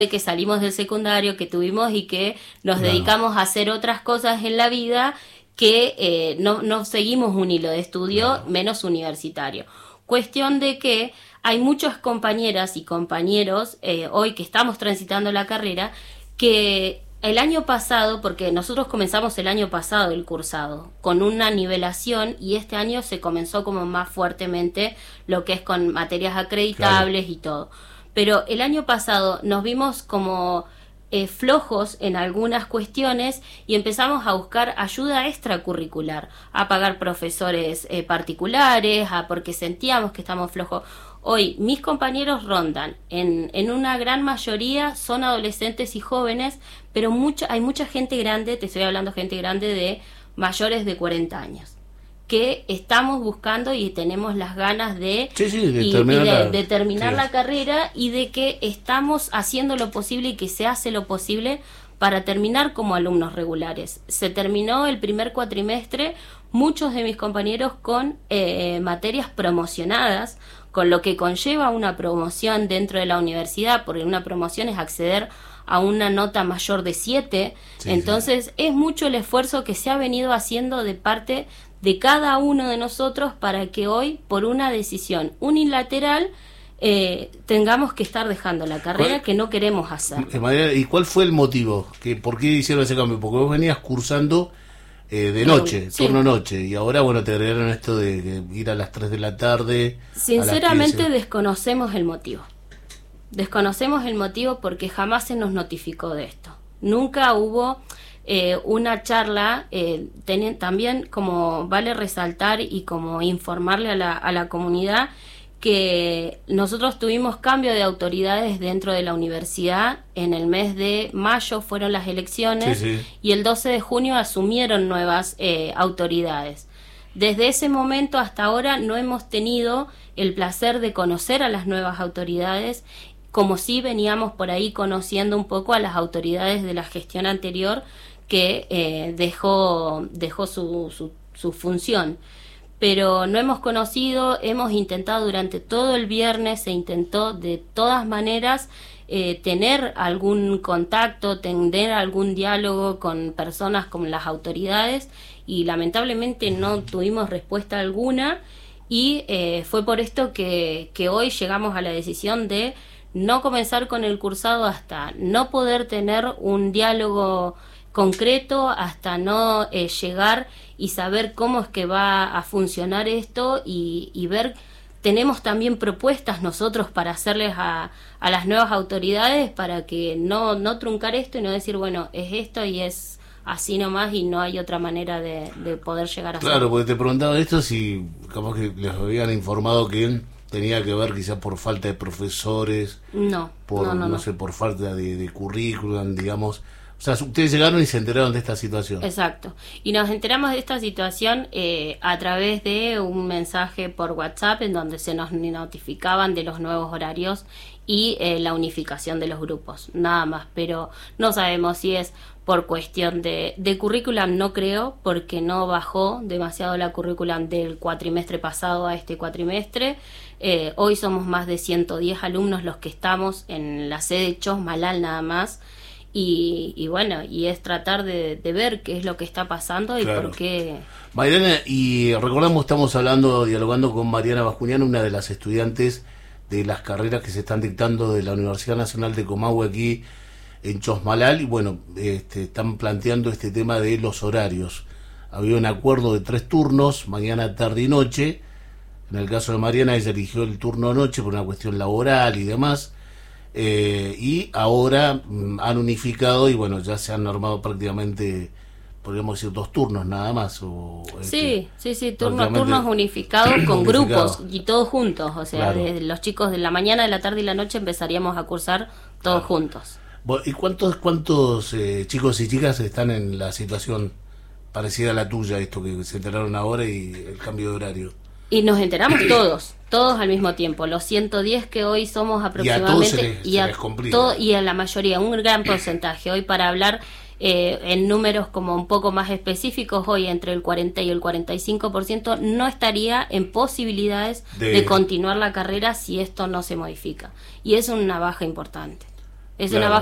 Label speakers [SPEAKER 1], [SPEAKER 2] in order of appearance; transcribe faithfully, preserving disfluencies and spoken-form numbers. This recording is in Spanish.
[SPEAKER 1] que salimos del secundario, que tuvimos y que nos claro. dedicamos a hacer otras cosas en la vida, que eh, no, no seguimos un hilo de estudio, claro. menos universitario. Cuestión de que hay muchas compañeras y compañeros eh, hoy que estamos transitando la carrera, que el año pasado, porque nosotros comenzamos el año pasado el cursado, con una nivelación, y este año se comenzó como más fuertemente lo que es con materias acreditables claro. y todo. Pero el año pasado nos vimos como eh, flojos en algunas cuestiones y empezamos a buscar ayuda extracurricular, a pagar profesores eh, particulares, a porque sentíamos que estamos flojos. Hoy mis compañeros rondan, en, en una gran mayoría son adolescentes y jóvenes, pero mucha, hay mucha gente grande, te estoy hablando gente grande de mayores de cuarenta años. Que estamos buscando y tenemos las ganas de,
[SPEAKER 2] sí, sí, de
[SPEAKER 1] y,
[SPEAKER 2] terminar,
[SPEAKER 1] y de,
[SPEAKER 2] la,
[SPEAKER 1] de terminar
[SPEAKER 2] sí.
[SPEAKER 1] la carrera, y de que estamos haciendo lo posible y que se hace lo posible para terminar como alumnos regulares. Se terminó el primer cuatrimestre, muchos de mis compañeros con eh, materias promocionadas, con lo que conlleva una promoción dentro de la universidad, porque una promoción es acceder a una nota mayor de siete, sí, entonces sí. es mucho el esfuerzo que se ha venido haciendo de parte de cada uno de nosotros para que hoy, por una decisión unilateral, eh, tengamos que estar dejando la carrera que no queremos hacer.
[SPEAKER 2] ¿Y cuál fue el motivo? ¿Que ¿Por qué hicieron ese cambio? Porque vos venías cursando eh, de noche, sí. turno noche, y ahora bueno te agregaron esto de, de ir a las tres de la tarde.
[SPEAKER 1] Sinceramente desconocemos el motivo. Desconocemos el motivo porque jamás se nos notificó de esto. Nunca hubo... Eh, una charla, eh, ten, también como vale resaltar y como informarle a la, a la comunidad que nosotros tuvimos cambio de autoridades dentro de la universidad. En el mes de mayo fueron las elecciones, sí, sí. y el doce de junio asumieron nuevas eh, autoridades. Desde ese momento hasta ahora no hemos tenido el placer de conocer a las nuevas autoridades, como si veníamos por ahí conociendo un poco a las autoridades de la gestión anterior, que eh, dejó dejó su, su, su función. Pero no hemos conocido, hemos intentado durante todo el viernes, se intentó de todas maneras eh, tener algún contacto, tener algún diálogo con personas, con las autoridades, y lamentablemente no tuvimos respuesta alguna, y eh, fue por esto que, que hoy llegamos a la decisión de no comenzar con el cursado hasta no poder tener un diálogo concreto, hasta no eh, llegar y saber cómo es que va a funcionar esto, y, y ver, tenemos también propuestas nosotros para hacerles a, a las nuevas autoridades para que no, no truncar esto y no decir, bueno, es esto y es así nomás y no hay otra manera de, de poder llegar a
[SPEAKER 2] Claro,
[SPEAKER 1] hacerlo.
[SPEAKER 2] Porque te preguntaba esto si capaz que les habían informado que tenía que ver quizás por falta de profesores,
[SPEAKER 1] no,
[SPEAKER 2] por
[SPEAKER 1] no, no,
[SPEAKER 2] no,
[SPEAKER 1] no.
[SPEAKER 2] sé, por falta de, de currículum, digamos. O sea, ustedes llegaron y se enteraron de esta situación.
[SPEAKER 1] Exacto. Y nos enteramos de esta situación eh, a través de un mensaje por WhatsApp en donde se nos notificaban de los nuevos horarios y eh, la unificación de los grupos, nada más. Pero no sabemos si es por cuestión de, de currículum, no creo, porque no bajó demasiado la currículum del cuatrimestre pasado a este cuatrimestre. Eh, hoy somos más de ciento diez alumnos los que estamos en la sede Chosmalal nada más. Y, y bueno, y es tratar de, de ver qué es lo que está pasando y
[SPEAKER 2] claro.
[SPEAKER 1] por qué.
[SPEAKER 2] Mariana, y recordamos, estamos hablando, dialogando con Mariana Bascuñán, una de las estudiantes de las carreras que se están dictando de la Universidad Nacional de Comahue aquí en Chosmalal, y bueno, este, están planteando este tema de los horarios. Había un acuerdo de tres turnos, mañana, tarde y noche. En el caso de Mariana, ella eligió el turno noche por una cuestión laboral y demás. Eh, y ahora mm, han unificado y bueno, ya se han normado prácticamente, podríamos decir, dos turnos nada más. O,
[SPEAKER 1] sí, este, sí, sí, turnos, turnos unificados con unificado. Grupos y todos juntos, o sea, claro. Desde los chicos de la mañana, de la tarde y la noche empezaríamos a cursar todos claro. juntos.
[SPEAKER 2] ¿Y cuántos cuántos eh, chicos y chicas están en la situación parecida a la tuya, esto que se enteraron ahora y el cambio de horario?
[SPEAKER 1] Y nos enteramos todos, todos al mismo tiempo, los ciento diez que hoy somos aproximadamente,
[SPEAKER 2] y a todos se les,
[SPEAKER 1] y, a
[SPEAKER 2] se les complica.
[SPEAKER 1] todo, y a la mayoría, un gran porcentaje. Hoy para hablar eh, en números como un poco más específicos, hoy entre el cuarenta y el cuarenta y cinco por ciento no estaría en posibilidades de... de continuar la carrera si esto no se modifica. Y es una baja importante. Es
[SPEAKER 2] Claro.
[SPEAKER 1] una